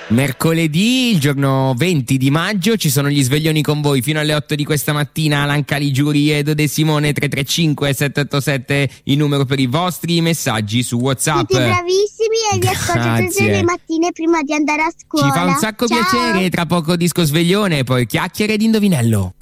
Mercoledì, il giorno 20 di maggio, ci sono gli sveglioni con voi fino alle 8 di questa mattina. Alan Caligiuri e Dode Simone. 335 787 il numero per i vostri messaggi su WhatsApp. Siete bravissimi e vi ascolto tutte le mattine prima di andare a scuola. Ci fa un sacco piacere. Tra poco disco sveglione, poi chiacchiere ed indovinello.